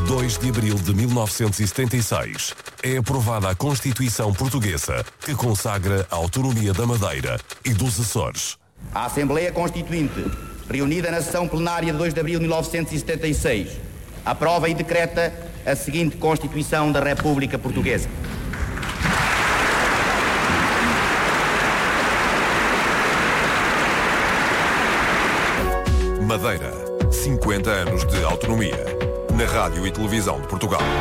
2 de abril de 1976, é aprovada a Constituição Portuguesa, que consagra a autonomia da Madeira e dos Açores. A Assembleia Constituinte, reunida na sessão plenária de 2 de abril de 1976, aprova e decreta a seguinte Constituição da República Portuguesa. Madeira, 50 anos de autonomia. Na Rádio e Televisão de Portugal.